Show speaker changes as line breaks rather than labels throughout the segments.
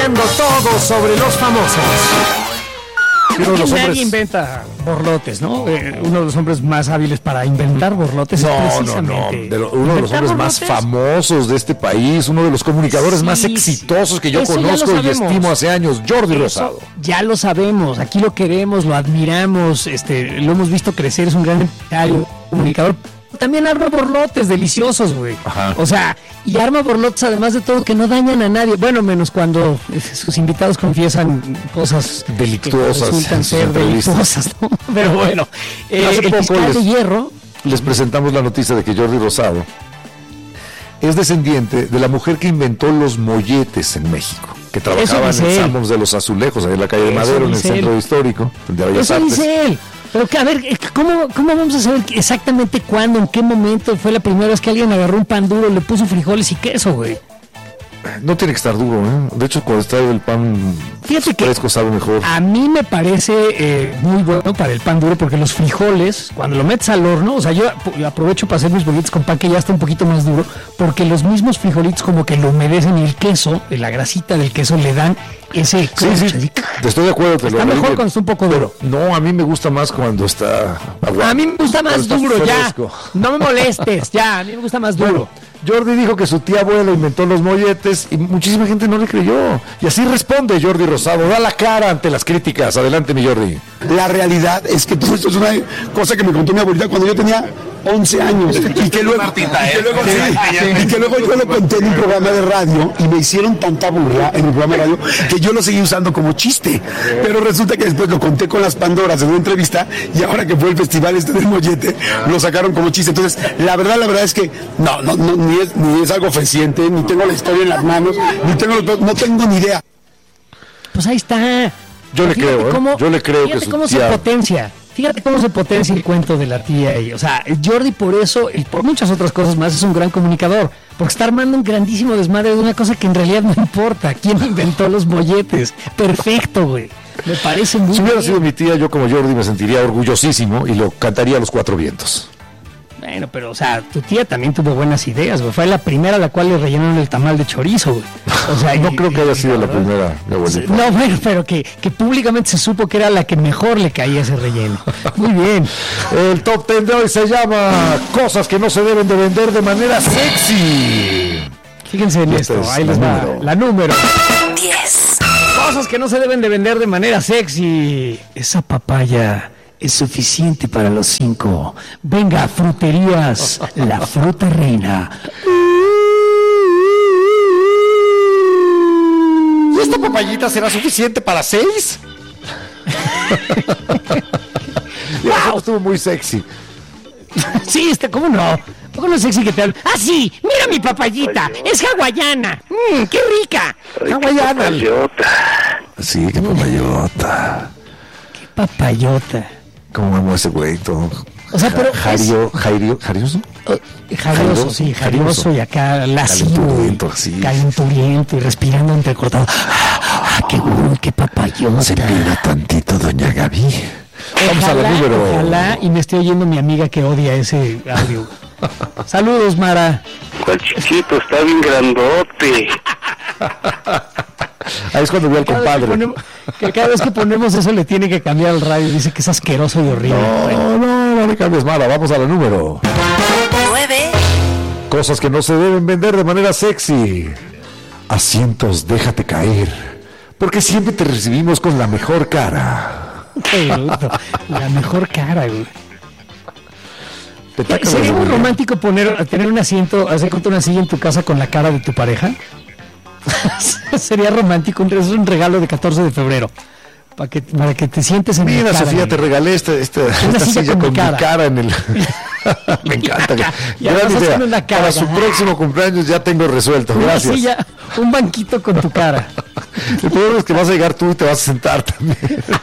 sabiendo todo sobre los famosos. Nadie inventa borlotes, ¿no? Uno de los hombres más hábiles para inventar borlotes es precisamente...
Uno de los hombres más famosos de este país, uno de los comunicadores más exitosos que yo conozco y estimo hace años, Jordi Rosado.
Ya lo sabemos, aquí lo queremos, lo admiramos, lo hemos visto crecer, es un gran comunicador. También arma borlotes deliciosos, güey. O sea, y arma borlotes además de todo que no dañan a nadie. Bueno, menos cuando sus invitados confiesan cosas
delictuosas,
que resultan ser delictuosas, ¿no? Pero bueno,
hace
el fiscal de Hierro...
Les presentamos la noticia de que Jordi Rosado es descendiente de la mujer que inventó los molletes en México, que trabajaba en el Samos de los Azulejos, ahí en la calle de Madero, en el centro histórico de Bellas Artes.
Eso dice él. Pero que, a ver, ¿cómo vamos a saber exactamente cuándo, en qué momento fue la primera vez que alguien agarró un pan duro, le puso frijoles y queso, güey?
No tiene que estar duro, ¿eh? De hecho, cuando está el pan fresco sabe mejor.
A mí me parece muy bueno para el pan duro, porque los frijoles, cuando lo metes al horno, o sea, yo aprovecho para hacer mis bollitos con pan que ya está un poquito más duro, porque los mismos frijolitos como que lo humedecen y el queso, la grasita del queso le dan ese...
Sí, estoy de acuerdo.
Está mejor cuando está un poco duro.
No, a mí me gusta más cuando está...
A mí me gusta más duro, fresco. Ya. No me molestes, ya, a mí me gusta más duro.
Jordi dijo que su tía abuela inventó los molletes y muchísima gente no le creyó. Y así responde Jordi Rosado, da la cara ante las críticas. Adelante, mi Jordi.
La realidad es que todo esto es una cosa que me contó mi abuelita cuando yo tenía 11 años y que luego yo lo conté en un programa de radio y me hicieron tanta burla en el programa de radio que yo lo seguí usando como chiste, pero resulta que después lo conté con las Pandoras en una entrevista y ahora que fue el festival del mollete lo sacaron como chiste. Entonces la verdad es que no ni es algo fehaciente, ni tengo la historia en las manos, no tengo ni idea.
Pues ahí está.
Yo le creo que su
cómo
tía...
se potencia. Fíjate cómo se potencia el cuento de la tía. O sea, Jordi por eso y por muchas otras cosas más es un gran comunicador, porque está armando un grandísimo desmadre de una cosa que en realidad no importa. ¿Quién inventó los molletes? Perfecto, güey. Me parece muy bien.
Si hubiera sido mi tía, yo como Jordi me sentiría orgullosísimo y lo cantaría a los cuatro vientos.
Bueno, pero, o sea, tu tía también tuvo buenas ideas, güey. Fue la primera a la cual le rellenaron el tamal de chorizo, güey.
O sea, no creo que haya sido la primera, mi abuelita.
No, bueno, pero que públicamente se supo que era la que mejor le caía ese relleno. Muy bien.
El top 10 de hoy se llama Cosas que no se deben de vender de manera sexy.
Fíjense en esto, ahí les va la número 10. Cosas que no se deben de vender de manera sexy. Esa papaya es suficiente para los 5. Venga, fruterías, la fruta reina.
¿Y esta papayita será suficiente para 6? Wow. Estuvo muy sexy.
Sí, ¿cómo no? ¿Cómo no es sexy que te hablo? ¡Ah, sí! ¡Mira mi papayita! ¡Es hawaiana! ¡Qué rica!
Ay,
¡Hawaiana!
¡Qué papayota!
Sí, qué papayota.
¡Qué papayota!
¿Cómo amo ese güey todo?
O sea, pero
¿Jarioso?
Jarioso y acá lascivo, calenturiento y respirando entrecortado. ¡Qué bueno, qué papayota!
Se pida tantito, doña Gaby. Vamos a la número.
Ojalá y me esté oyendo mi amiga que odia ese audio. Saludos, Mara.
¿Cuál chiquito? Está bien grandote.
Ahí es cuando vi al compadre.
Cada vez que ponemos eso le tiene que cambiar el radio. Dice que es asqueroso y horrible.
No le cambies, Mara. Vamos a la número
9.
Cosas que no se deben vender de manera sexy. Asientos, déjate caer, porque siempre te recibimos con la mejor cara.
Qué bruto. La mejor cara, güey. ¿Sería muy romántico tener un asiento, hacer contra una silla en tu casa con la cara de tu pareja? Sería romántico, es un regalo de 14 de febrero. Para que te sientes en
Mira, Sofía, te regalé esta silla con mi cara en el... Me encanta. Gran idea. Para su próximo cumpleaños ya tengo resuelto. Gracias.
Una silla, un banquito con tu cara.
El problema es que vas a llegar tú y te vas a sentar también.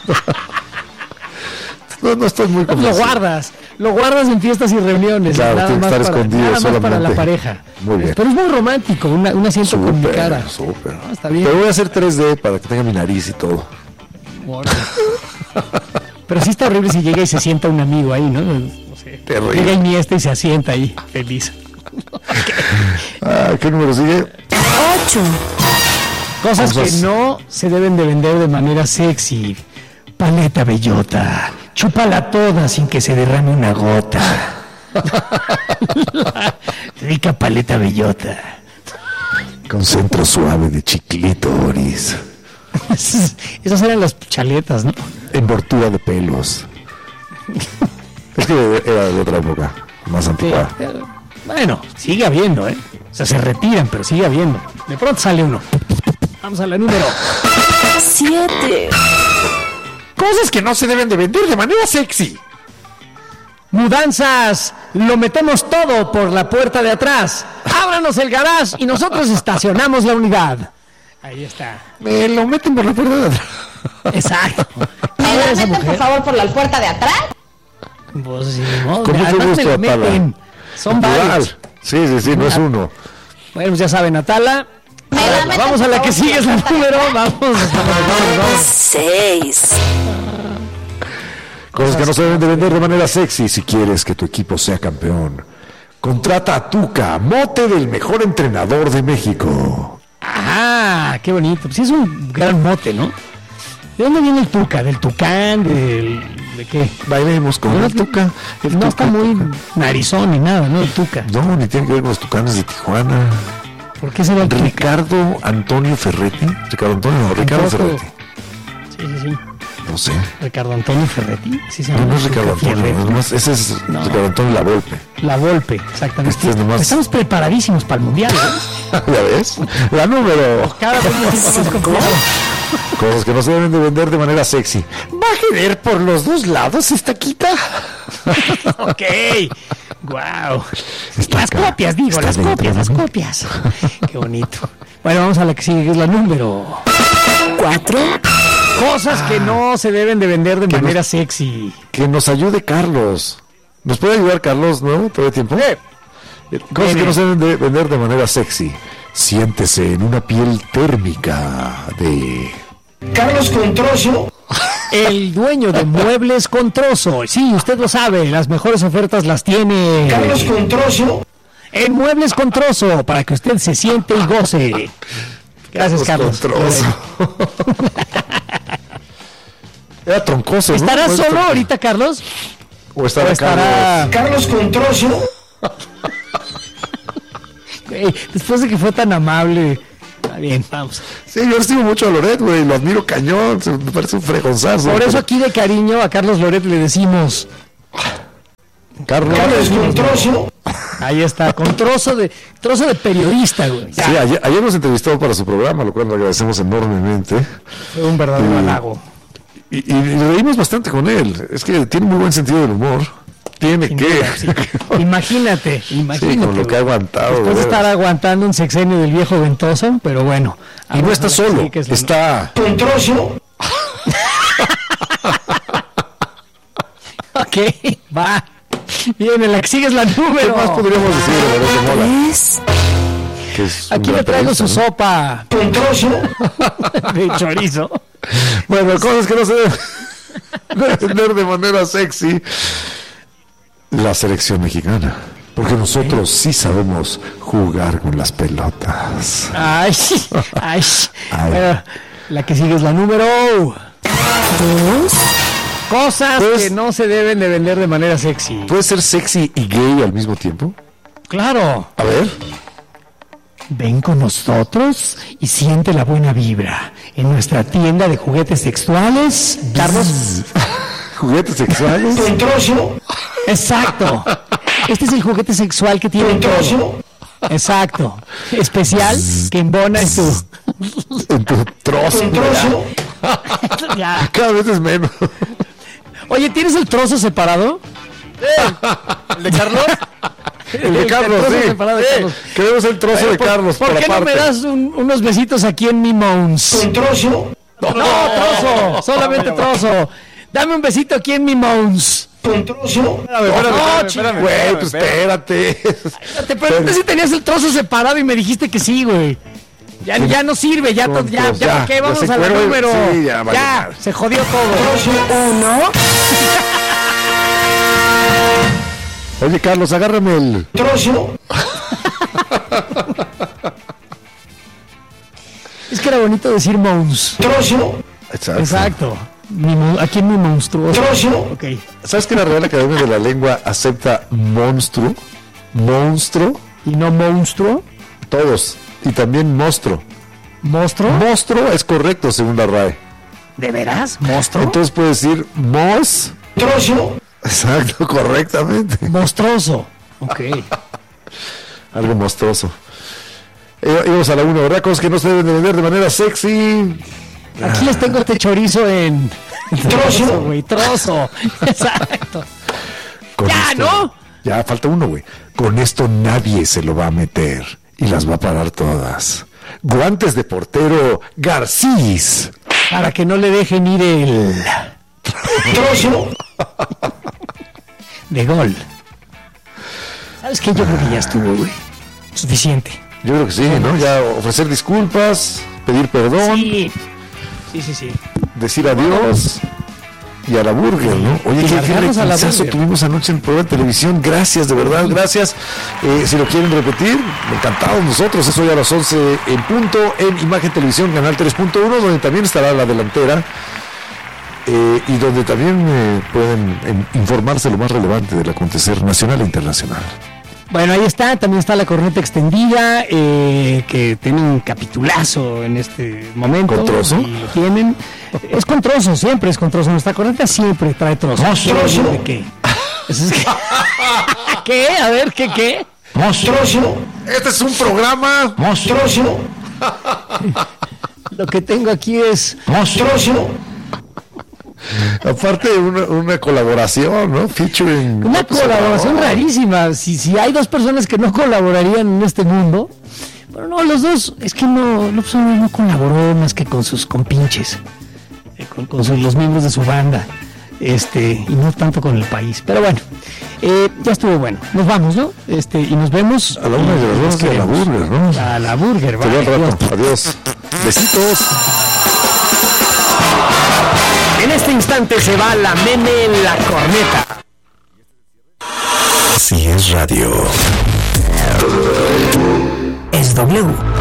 No estoy muy convencido.
Lo guardas en fiestas y reuniones.
Claro, tiene que estar escondido
nada más
solamente
para la pareja.
Muy bien.
Pero es muy romántico, un asiento con mi cara.
Súper.
No, está bien.
Pero voy a hacer 3D para que tenga mi nariz y todo.
Bueno. Pero sí está horrible si llega y se sienta un amigo ahí, ¿no? No sé.
Terrible.
Llega Iniesta y se asienta ahí, feliz.
¿Qué número sigue?
8.
Cosas que no se deben de vender de manera sexy. Paleta bellota. Chúpala toda sin que se derrame una gota. Rica paleta bellota.
Con centro suave de chiclitoris.
Esas eran las chaletas, ¿no?
Envoltura de pelos. Es que era de otra época, más antigua.
Bueno, sigue habiendo, ¿eh? O sea, se retiran, pero sigue habiendo. De pronto sale uno. Vamos a la número 7.
Cosas que no se deben de vender de manera sexy.
Mudanzas, lo metemos todo por la puerta de atrás. Ábranos el garage y nosotros estacionamos la unidad. Ahí está.
Me lo meten por la puerta de atrás.
Exacto.
¿Me lo meten, por favor, por la puerta de atrás?
Pues sí, no,
¿Cómo te gusta, Atala?
Son varios.
Sí, no es uno.
Bueno, pues ya saben, Atala. Vamos a la que sigue, es la número. Vamos.
6.
Cosas que no se deben de vender de manera sexy. Si quieres que tu equipo sea campeón, contrata a Tuca, mote del mejor entrenador de México.
Ah, qué bonito. Pues sí, es un gran mote, ¿no? ¿De dónde viene el Tuca? ¿Del Tucán? ¿De qué?
Bailemos con el Tuca.
No está muy narizón ni nada, ¿no? El Tuca.
No, ni tiene que ver con los Tucanes de Tijuana.
¿Por qué será el Tuca?
Ricardo Antonio Ferretti. Ricardo Ferretti.
Sí.
No sé.
Ricardo Antonio Ferretti. Sí,
no es Ricardo Antonio. Ese es Ricardo Antonio La Volpe.
La Volpe, exactamente.
Nomás...
Estamos preparadísimos para el mundial, ¿eh?
¿Ya ves? La número.
Cada vez más complicado.
Cosas que no se deben de vender de manera sexy. ¿Va a querer por los dos lados esta quita?
Ok. Wow. Las copias, digo, las copias. Qué bonito. Bueno, vamos a la que sigue, que es la número 4. Cosas que no se deben de vender de manera sexy.
Que nos ayude Carlos. ¿Nos puede ayudar Carlos, no? ¿Todo el tiempo? Cosas que no se deben de vender de manera sexy. Siéntese en una piel térmica de...
Carlos Controso.
El dueño de Muebles con Trozo. Sí, usted lo sabe, las mejores ofertas las tiene
Carlos Controso.
En Muebles con Trozo, para que usted se siente y goce. Gracias, Carlos.
Era troncoso, ¿no?
¿Estará solo ahorita, Carlos?
¿O estará
Carlos Controso?
Después de que fue tan amable. Está bien, vamos.
Sí, yo estimo mucho a Loret, güey. Lo admiro cañón. Me parece un fregonzazo.
Por eso aquí de cariño a Carlos Loret le decimos...
Carlos
Controso.
Ahí está, con trozo de periodista, güey.
Sí, ayer nos entrevistó para su programa, lo cual le agradecemos enormemente.
Fue un verdadero halago.
Y reímos bastante con él. Es que tiene muy buen sentido del humor. Tiene
Sin
que.
duda, sí. Imagínate.
Sí, con lo que ha aguantado.
Después de estar aguantando un sexenio del viejo ventoso, pero bueno.
Y no está solo, está...
Controso.
Ok, va. Bien, en la que sigue es la número.
¿Qué más podríamos decir de Loret de Mola?
Aquí le traigo su sopa.
Controso.
De chorizo.
Bueno, cosas que no se deben vender de manera sexy. La selección mexicana. Porque nosotros sí sabemos jugar con las pelotas.
Ay. Bueno, la que sigue es la número 2. Cosas que no se deben de vender de manera sexy.
¿Puede ser sexy y gay al mismo tiempo?
Claro.
A ver.
Ven con nosotros y siente la buena vibra en nuestra tienda de juguetes sexuales. Carlos.
¿Juguetes sexuales?
Controso.
Exacto. Este es el juguete sexual que tiene todo. Exacto. Especial que embona en
tu trozo.
Controso.
Ya.
Cada vez es menos.
Oye, ¿tienes el trozo separado?
¿El de Carlos? El de Carlos, sí.
Carlos.
Queremos el trozo de Carlos.
¿Por qué no me das unos besitos aquí en mi Mons?
Controso.
No, trozo. Solamente trozo. Dame un besito aquí en mi Mons.
Controso.
Espérame. Güey, pues espérate.
Te pregunté si tenías el trozo separado y me dijiste que sí, güey. Ya no sirve, ya, ¿por qué? Vamos a la número.
Sí,
ya, se jodió todo.
1.
Oye, Carlos, agárrame el
trozo.
Es que era bonito decir monstruoso. Exacto. Aquí en mi monstruoso. Okay.
¿Sabes que la Real Academia de la Lengua acepta monstruo? Monstruo.
¿Y no monstruo?
Todos. Y también monstruo.
¿Monstruo?
Monstruo es correcto según la RAE.
¿De veras? ¿Monstruo?
Entonces puedes decir monstruoso. Exacto, correctamente.
Monstruoso. Ok.
Algo monstruoso. Íbamos a la 1, ¿verdad? Cosas que no se deben de vender de manera sexy.
Aquí les tengo este chorizo en trozo, güey, trozo. Exacto. Ya, esto, ¿no?
Ya, falta uno, güey. Con esto nadie se lo va a meter y las va a parar todas. Guantes de portero Garcís.
Para que no le dejen ir el trozo de gol. ¿Sabes qué? Yo creo que ya estuvo, güey. Suficiente.
Yo creo que sí, ¿no? Ya ofrecer disculpas, pedir perdón.
Sí.
Decir adiós y a la burger, ¿no? Oye, qué rechazo tuvimos anoche en el programa de televisión. Gracias, de verdad, gracias. Si lo quieren repetir, encantados nosotros. Eso ya a las 11 en punto en Imagen Televisión, Canal 3.1, donde también estará la delantera. Y donde también pueden informarse lo más relevante del acontecer nacional e internacional.
Bueno, ahí está, también está la corneta extendida, que tiene un capitulazo en este momento.
¿Con trozo?
Y lo tienen. Es con trozo, siempre es con trozo. Nuestra corneta siempre trae trozo.
¿Trozo?
¿De qué? ¿Qué? A ver, ¿qué?
Monstruoso.
Este es un programa
monstruoso.
Lo que tengo aquí es
monstruoso.
Aparte una colaboración, ¿no? Featuring.
Una colaboración rarísima. Si hay dos personas que no colaborarían en este mundo, bueno, no, los dos, es que no colaboró más que con sus compinches, con los miembros de su banda, y no tanto con el país. Pero bueno, ya estuvo bueno. Nos vamos, ¿no? Y nos vemos
a la 1 de las 2 a la burger, ¿no?
A la burger,
vale. Rato. Adiós. Besitos.
En este instante se va la meme en la corneta.
Así es radio.
Es W.